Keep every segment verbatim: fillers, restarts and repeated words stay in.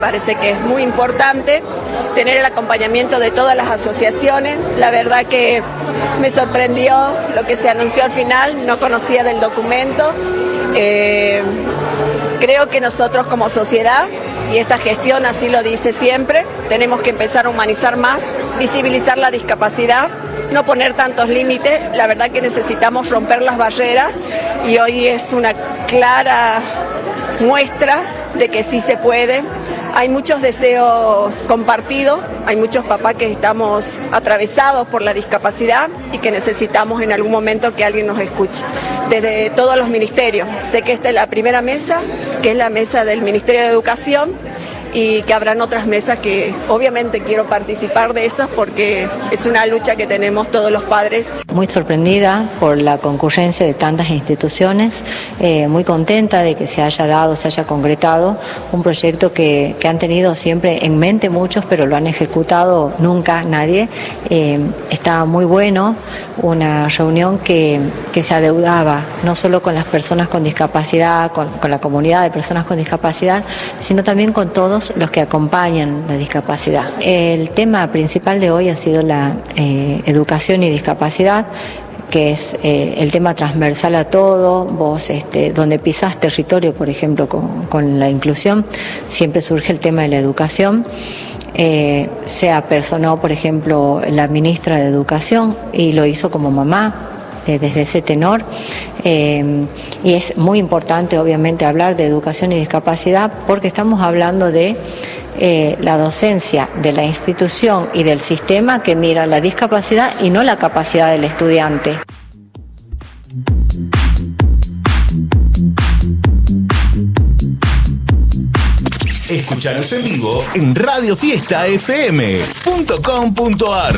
Parece que es muy importante tener el acompañamiento de todas las asociaciones. La verdad que me sorprendió lo que se anunció al final, no conocía del documento. Eh, creo que nosotros como sociedad, y esta gestión así lo dice siempre, tenemos que empezar a humanizar más, visibilizar la discapacidad, no poner tantos límites. La verdad que necesitamos romper las barreras y hoy es una clara muestra de que sí se puede. Hay muchos deseos compartidos, hay muchos papás que estamos atravesados por la discapacidad y que necesitamos en algún momento que alguien nos escuche. Desde todos los ministerios, sé que esta es la primera mesa, que es la mesa del Ministerio de Educación, y que habrán otras mesas que obviamente quiero participar de esas porque es una lucha que tenemos todos los padres. Muy sorprendida por la concurrencia de tantas instituciones, eh, muy contenta de que se haya dado, se haya concretado un proyecto que, que han tenido siempre en mente muchos, pero lo han ejecutado nunca nadie. Eh, está muy bueno, una reunión que, que se adeudaba no solo con las personas con discapacidad, con, con la comunidad de personas con discapacidad, sino también con todos los que acompañan la discapacidad. El tema principal de hoy ha sido la eh, educación y discapacidad, que es eh, el tema transversal a todo. Vos, este, donde pisás territorio, por ejemplo, con, con la inclusión, siempre surge el tema de la educación. Eh, se apersonó, por ejemplo, la ministra de Educación y lo hizo como mamá, desde ese tenor, eh, y es muy importante obviamente hablar de educación y discapacidad porque estamos hablando de eh, la docencia de la institución y del sistema que mira la discapacidad y no la capacidad del estudiante. Escuchanos en vivo en radio fiesta f m punto com punto a r.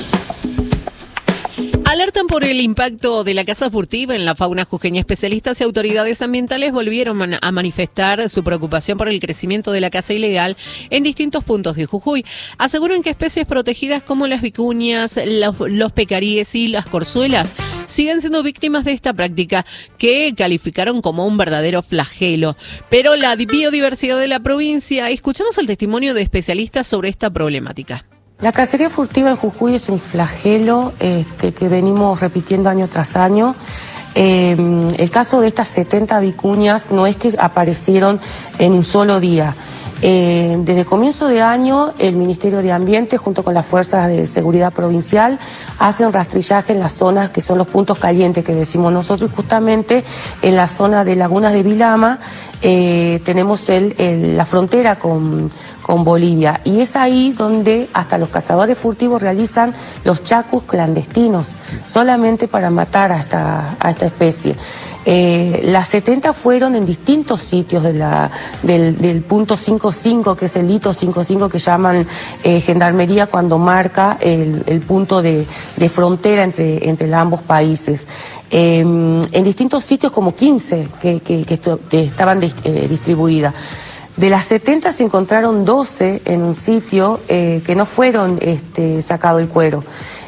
Alertan por el impacto de la caza furtiva en la fauna jujeña. Especialistas y autoridades ambientales volvieron a manifestar su preocupación por el crecimiento de la caza ilegal en distintos puntos de Jujuy. Aseguran que especies protegidas como las vicuñas, los, los pecaríes y las corzuelas siguen siendo víctimas de esta práctica que calificaron como un verdadero flagelo. Pero la biodiversidad de la provincia, escuchamos el testimonio de especialistas sobre esta problemática. La cacería furtiva en Jujuy es un flagelo este, que venimos repitiendo año tras año. Eh, el caso de estas setenta vicuñas no es que aparecieron en un solo día. Eh, desde comienzo de año, el Ministerio de Ambiente, junto con las Fuerzas de Seguridad Provincial, hacen rastrillaje en las zonas que son los puntos calientes que decimos nosotros, y justamente en la zona de Lagunas de Vilama eh, tenemos el, el, la frontera con, con Bolivia, y es ahí donde hasta los cazadores furtivos realizan los chacus clandestinos, solamente para matar a esta, a esta especie. Eh, las setenta fueron en distintos sitios de la, del, del punto cincuenta y cinco, que es el hito cincuenta y cinco que llaman eh, Gendarmería cuando marca el, el punto de, de frontera entre, entre ambos países. Eh, en distintos sitios como quince que, que, que, estu- que estaban de, eh, distribuidas. De las setenta se encontraron doce en un sitio eh, que no fueron este, sacado el cuero.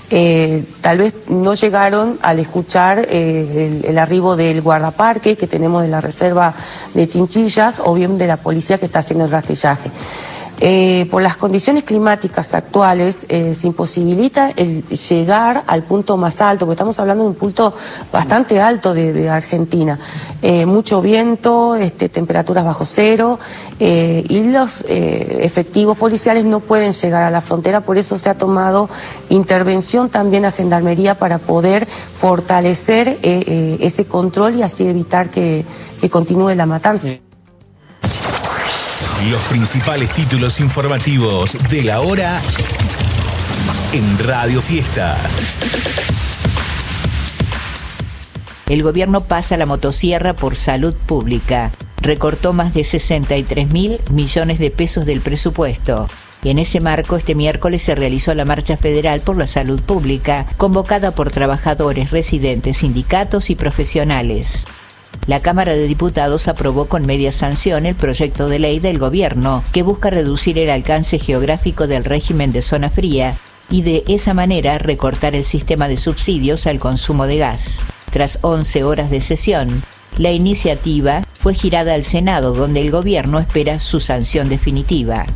Eh, tal vez no llegaron al escuchar eh, el, el arribo del guardaparque que tenemos de la reserva de Chinchillas o bien de la policía que está haciendo el rastrillaje. Eh, por las condiciones climáticas actuales eh, se imposibilita el llegar al punto más alto, porque estamos hablando de un punto bastante alto de, de Argentina. Eh, mucho viento, este, temperaturas bajo cero eh, y los eh, efectivos policiales no pueden llegar a la frontera, por eso se ha tomado intervención también a Gendarmería para poder fortalecer eh, eh, ese control y así evitar que, que continúe la matanza. Los principales títulos informativos de la hora en Radio Fiesta. El gobierno pasa la motosierra por salud pública. Recortó más de sesenta y tres mil millones de pesos del presupuesto. Y en ese marco, este miércoles se realizó la Marcha Federal por la Salud Pública, convocada por trabajadores, residentes, sindicatos y profesionales. La Cámara de Diputados aprobó con media sanción el proyecto de ley del gobierno que busca reducir el alcance geográfico del régimen de zona fría y de esa manera recortar el sistema de subsidios al consumo de gas. Tras once horas de sesión, la iniciativa fue fue girada al Senado, donde el gobierno espera su sanción definitiva.